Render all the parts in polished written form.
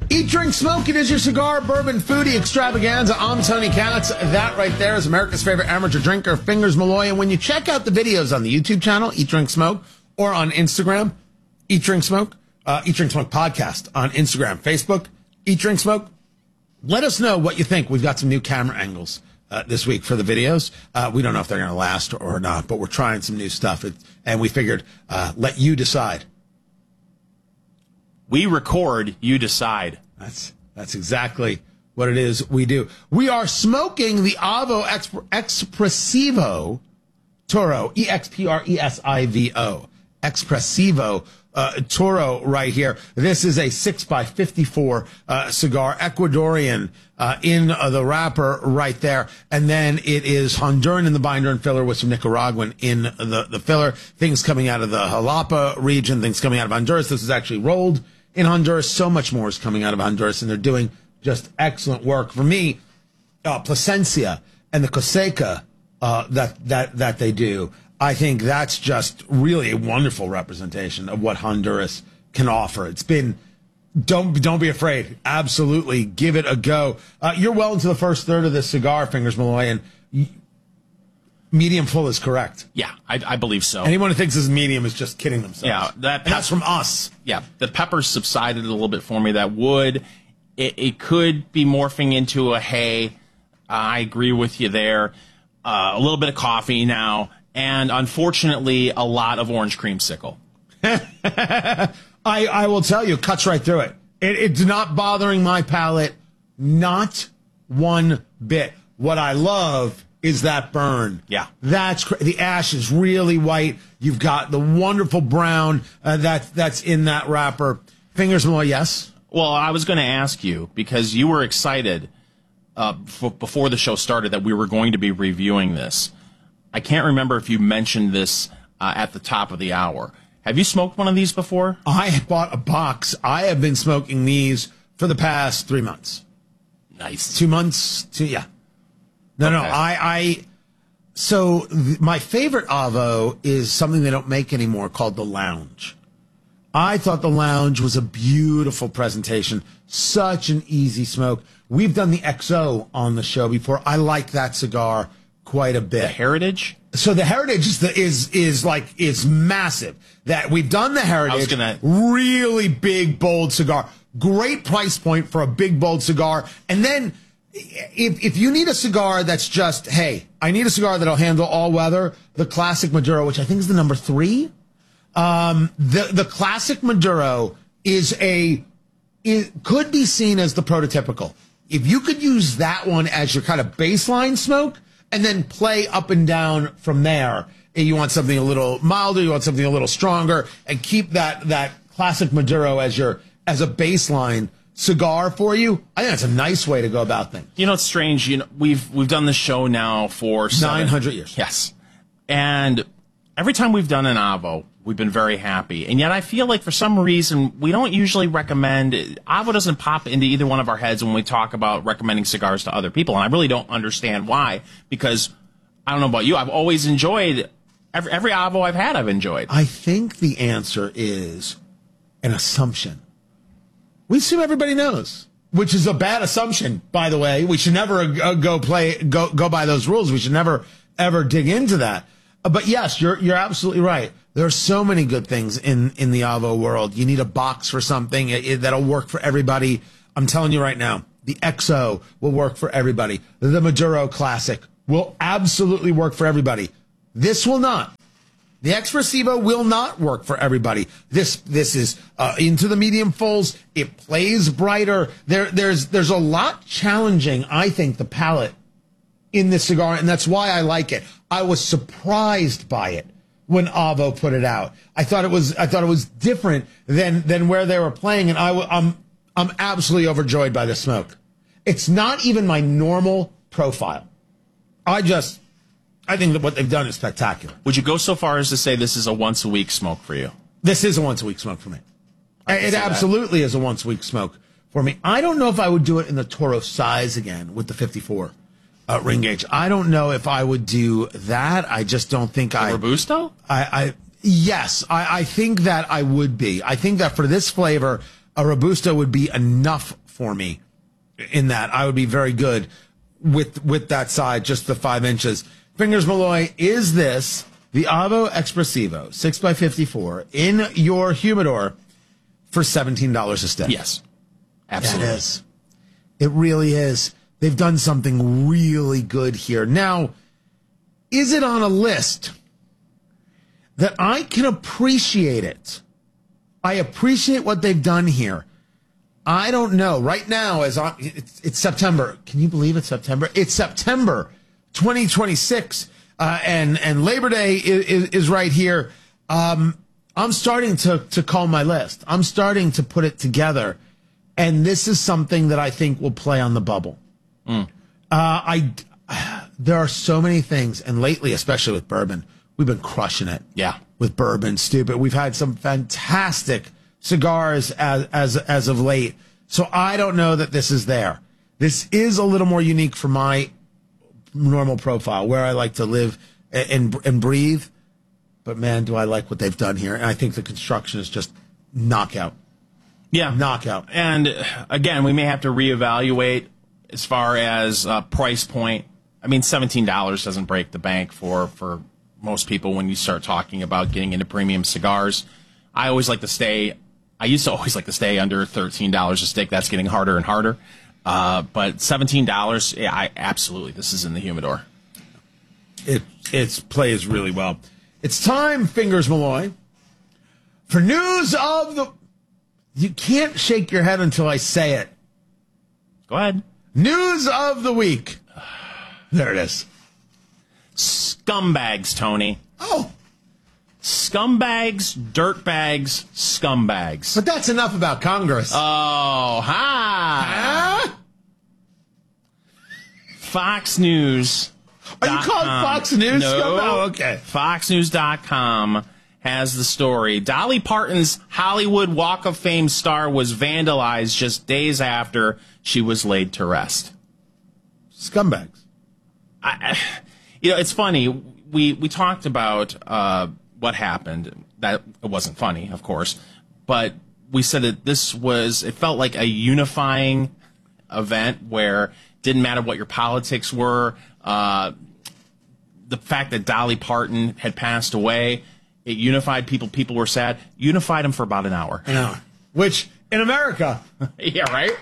Eat, drink, smoke. It is your cigar, bourbon, foodie extravaganza. I'm Tony Katz. That right there is America's favorite amateur drinker, Fingers Malloy. And when you check out the videos on the YouTube channel, Eat, Drink, Smoke, or on Instagram, Eat, Drink, Smoke Podcast on Instagram, Facebook, Eat, Drink, Smoke, let us know what you think. We've got some new camera angles this week for the videos. We don't know if they're going to last or not, but we're trying some new stuff. And we figured let you decide. We record, you decide. That's exactly what it is we do. We are smoking the Avo Expresivo Toro, E-X-P-R-E-S-I-V-O, Expresivo Toro right here. This is a 6x54 cigar, Ecuadorian in the wrapper right there. And then it is Honduran in the binder and filler with some Nicaraguan in the filler. Things coming out of the Jalapa region, things coming out of Honduras. This is actually rolled in Honduras. So much more is coming out of Honduras, and they're doing just excellent work. For me, Plasencia and the Coseca that they do, I think that's just really a wonderful representation of what Honduras can offer. It's been, don't be afraid. Absolutely, give it a go. You're well into the first third of this cigar, Fingers Malloy, and medium full is correct. Yeah, I believe so. Anyone who thinks this is medium is just kidding themselves. Yeah, that's from us. Yeah, the pepper subsided a little bit for me. That wood, it could be morphing into a hay. I agree with you there. A little bit of coffee now. And unfortunately, a lot of orange creamsicle. I will tell you, cuts right through it. It's not bothering my palate, not one bit. What I love is that burn. Yeah. The ash is really white. You've got the wonderful brown that's in that wrapper. Fingers Malloy, yes? Well, I was going to ask you, because you were excited before the show started that we were going to be reviewing this. I can't remember if you mentioned this at the top of the hour. Have you smoked one of these before? I bought a box. I have been smoking these for the past 3 months. Nice. 2 months? Yeah. No. My favorite Avo is something they don't make anymore called the Lounge. I thought the Lounge was a beautiful presentation. Such an easy smoke. We've done the XO on the show before. I like that cigar quite a bit. The Heritage? So the Heritage is massive. That we've done the Heritage. Really big, bold cigar. Great price point for a big, bold cigar. And then if you need a cigar that's just, hey, I need a cigar that'll handle all weather, the Classic Maduro, which I think is the number 3. The Classic Maduro could be seen as the prototypical. If you could use that one as your kind of baseline smoke, and then play up and down from there. And you want something a little milder, you want something a little stronger, and keep that Classic Maduro as a baseline cigar for you. I think that's a nice way to go about things. You know, it's strange. You know, we've done this show now for 900 years. Yes, and every time we've done an Avo, we've been very happy. And yet I feel like for some reason we don't usually recommend Avo doesn't pop into either one of our heads when we talk about recommending cigars to other people. And I really don't understand why, because I don't know about you, I've always enjoyed every Avo I've had. I've enjoyed. I think the answer is an assumption. We assume everybody knows, which is a bad assumption, by the way. We should never go by those rules. We should never ever dig into that. But yes, you're absolutely right. There are so many good things in the Avo world. You need a box for something that'll work for everybody. I'm telling you right now, the XO will work for everybody. The Maduro Classic will absolutely work for everybody. This will not. The Expresivo will not work for everybody. This is into the medium fulls. It plays brighter. There's a lot challenging, I think, the palate in this cigar, and that's why I like it. I was surprised by it when Avo put it out. I thought it was different than where they were playing, and I'm absolutely overjoyed by the smoke. It's not even my normal profile. I think that what they've done is spectacular. Would you go so far as to say this is a once a week smoke for you? This is a once a week smoke for me. It absolutely is a once a week smoke for me. I don't know if I would do it in the Toro size again with the 54. Ring gauge. I don't know if I would do that. I just don't think Robusto? Yes, I think that I would be. I think that for this flavor, A Robusto would be enough for me in that. I would be very good with that side, just the 5 inches. Fingers Malloy, is this the Avo Expressivo 6x54 in your humidor for $17 a stick? Yes. Absolutely. That is. It really is. They've done something really good here. Now, is it on a list that I can appreciate it? I appreciate what they've done here. I don't know. Right now, it's September. Can you believe it's September? It's September 2026, and Labor Day is right here. I'm starting to call my list. I'm starting to put it together, and this is something that I think will play on the bubble. There are so many things, and lately, especially with bourbon, we've been crushing it. Yeah. With bourbon, stupid. We've had some fantastic cigars as of late. So I don't know that this is there. This is a little more unique for my normal profile, where I like to live and breathe. But man, do I like what they've done here. And I think the construction is just knockout. Yeah. Knockout. And again, we may have to reevaluate as far as price point. I mean, $17 doesn't break the bank for most people when you start talking about getting into premium cigars. I used to always like to stay under $13 a stick. That's getting harder and harder. But $17, yeah, absolutely, this is in the humidor. It plays really well. It's time, Fingers Malloy, for news of the... You can't shake your head until I say it. Go ahead. News of the week. There it is. Scumbags, Tony. Oh. Scumbags, dirtbags, scumbags. But that's enough about Congress. Oh, hi. Fox News. Are you calling Fox News? No. Oh, okay. FoxNews.com has the story. Dolly Parton's Hollywood Walk of Fame star was vandalized just days after she was laid to rest. Scumbags. It's funny. We talked about what happened. That it wasn't funny, of course, but we said that it felt like a unifying event where it didn't matter what your politics were. The fact that Dolly Parton had passed away, it unified people. People were sad. Unified them for about an hour. An hour. Which, in America... Yeah, right?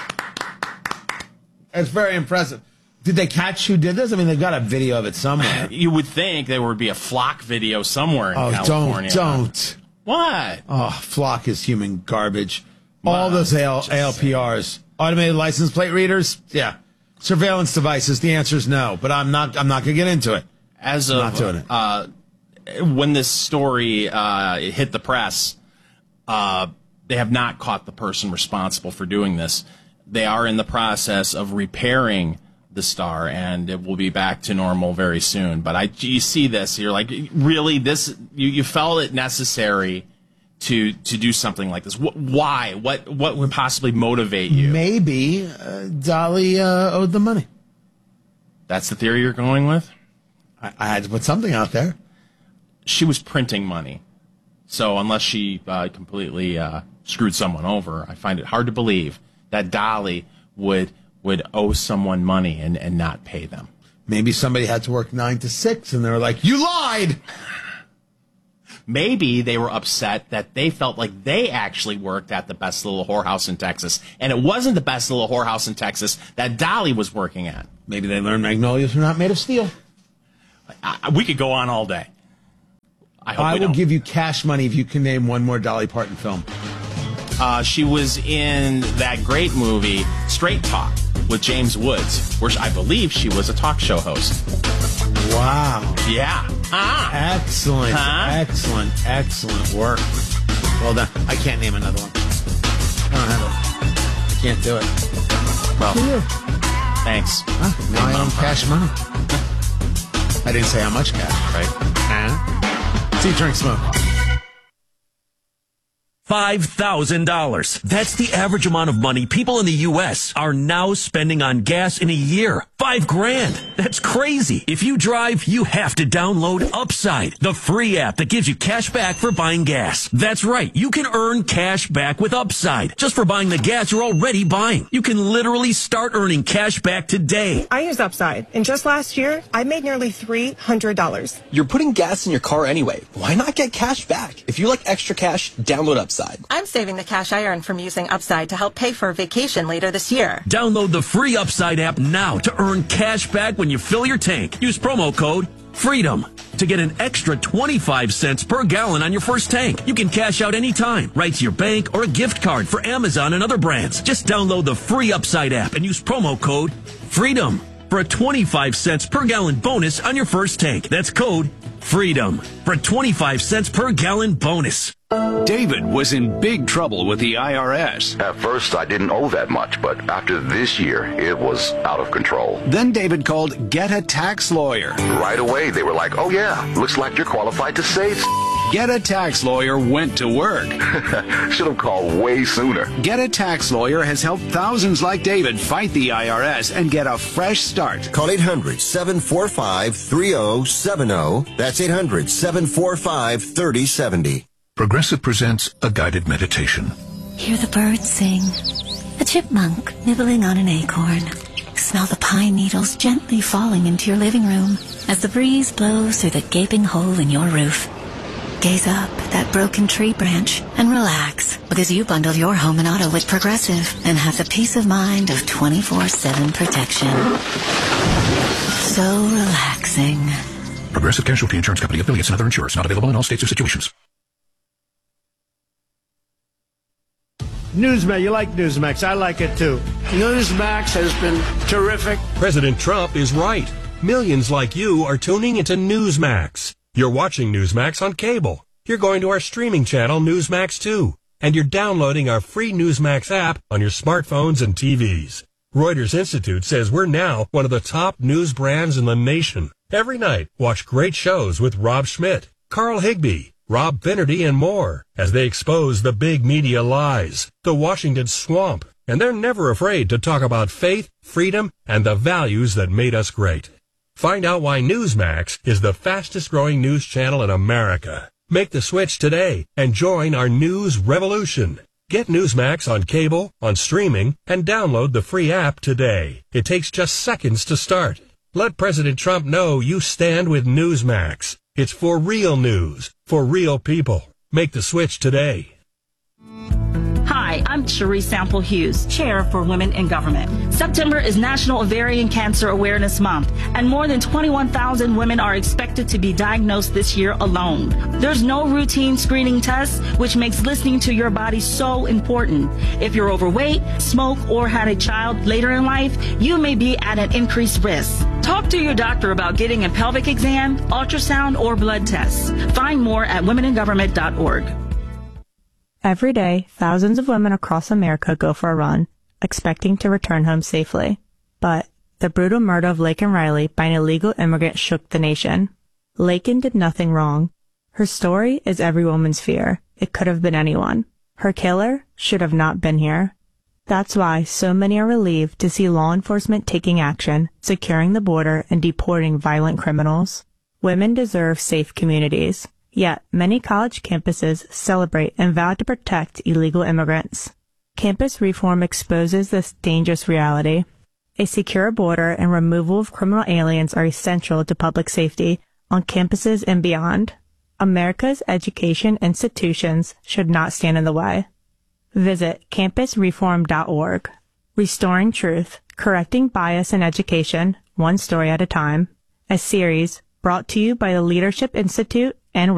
It's very impressive. Did they catch who did this? I mean, they've got a video of it somewhere. You would think there would be a Flock video somewhere in California. Don't. What? Oh, Flock is human garbage. All those ALPRs. Automated license plate readers? Yeah. Surveillance devices? The answer is no. But I'm not going to get into it. As of not doing it. When this story hit the press, they have not caught the person responsible for doing this. They are in the process of repairing the star, and it will be back to normal very soon. But you see this, you're like, really, this? You felt it necessary to do something like this? Why? What would possibly motivate you? Maybe Dolly owed the money. That's the theory you're going with? I had to put something out there. She was printing money, so unless she completely screwed someone over, I find it hard to believe that Dolly would owe someone money and not pay them. Maybe somebody had to work 9 to 6, and they were like, "You lied." Maybe they were upset that they felt like they actually worked at the best little whorehouse in Texas, and it wasn't the best little whorehouse in Texas that Dolly was working at. Maybe they learned magnolias are not made of steel. We could go on all day. I will give you cash money if you can name one more Dolly Parton film. She was in that great movie, Straight Talk, with James Woods, where I believe she was a talk show host. Wow. Yeah. Excellent. Excellent work. Well done. I can't name another one. I don't have it. I can't do it. Well, thanks. Now I own cash money. I didn't say how much cash. Right. See, drink, smoke. $5,000. That's the average amount of money people in the U.S. are now spending on gas in a year. $5,000. That's crazy. If you drive, you have to download Upside, the free app that gives you cash back for buying gas. That's right. You can earn cash back with Upside just for buying the gas you're already buying. You can literally start earning cash back today. I use Upside, and just last year, I made nearly $300. You're putting gas in your car anyway. Why not get cash back? If you like extra cash, download Upside. I'm saving the cash I earn from using Upside to help pay for a vacation later this year. Download the free Upside app now to earn cash back when you fill your tank. Use promo code FREEDOM to get an extra 25 cents per gallon on your first tank. You can cash out anytime, right to your bank or a gift card for Amazon and other brands. Just download the free Upside app and use promo code FREEDOM for a 25 cents per gallon bonus on your first tank. That's code FREEDOM for a 25 cents per gallon bonus. David was in big trouble with the IRS. At first, I didn't owe that much, but after this year, it was out of control. Then David called Get a Tax Lawyer. Right away, they were like, oh yeah, looks like you're qualified to save. Get a Tax Lawyer went to work. Should have called way sooner. Get a Tax Lawyer has helped thousands like David fight the IRS and get a fresh start. Call 800-745-3070. That's 800-745-3070. Progressive presents a guided meditation. Hear the birds sing, a chipmunk nibbling on an acorn. Smell the pine needles gently falling into your living room as the breeze blows through the gaping hole in your roof. Gaze up at that broken tree branch and relax, because you bundled your home and auto with Progressive and have the peace of mind of 24/7 protection. So relaxing. Progressive Casualty Insurance Company, affiliates, and other insurers. Not available in all states or situations. Newsmax, you like Newsmax. I like it too. Newsmax has been terrific. President Trump is right. Millions like you are tuning into Newsmax. You're watching Newsmax on cable. You're going to our streaming channel, Newsmax 2. And you're downloading our free Newsmax app on your smartphones and TVs. Reuters Institute says we're now one of the top news brands in the nation. Every night, watch great shows with Rob Schmidt, Carl Higbie, Rob Finnerty, and more as they expose the big media lies, the Washington swamp, and they're never afraid to talk about faith, freedom, and the values that made us great. Find out why Newsmax is the fastest growing news channel in America. Make the switch today and join our news revolution. Get Newsmax on cable, on streaming, and download the free app today. It takes just seconds to start. Let President Trump know you stand with Newsmax. It's for real news, for real people. Make the switch today. Hi, I'm Cherie Sample Hughes, Chair for Women in Government. September is National Ovarian Cancer Awareness Month, and more than 21,000 women are expected to be diagnosed this year alone. There's no routine screening tests, which makes listening to your body so important. If you're overweight, smoke, or had a child later in life, you may be at an increased risk. Talk to your doctor about getting a pelvic exam, ultrasound, or blood tests. Find more at womeningovernment.org. Every day, thousands of women across America go for a run, expecting to return home safely. But the brutal murder of Laken Riley by an illegal immigrant shook the nation. Laken did nothing wrong. Her story is every woman's fear. It could have been anyone. Her killer should have not been here. That's why so many are relieved to see law enforcement taking action, securing the border, and deporting violent criminals. Women deserve safe communities. Yet, many college campuses celebrate and vow to protect illegal immigrants. Campus reform exposes this dangerous reality. A secure border and removal of criminal aliens are essential to public safety on campuses and beyond. America's education institutions should not stand in the way. Visit campusreform.org. Restoring Truth, Correcting Bias in Education, One Story at a Time. A series brought to you by the Leadership Institute